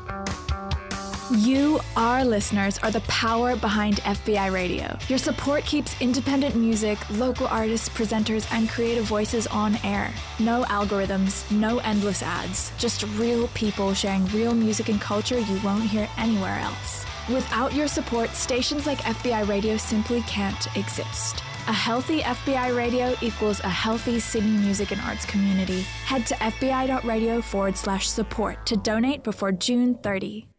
You, our listeners, are the power behind FBI Radio. Your support keeps independent music, local artists, presenters, and creative voices on air. No algorithms, no endless ads, just real people sharing real music and culture you won't hear anywhere else. Without your support, stations like FBI Radio simply can't exist. A healthy FBI Radio equals a healthy Sydney music and arts community. Head to fbi.radio/support to donate before June 30.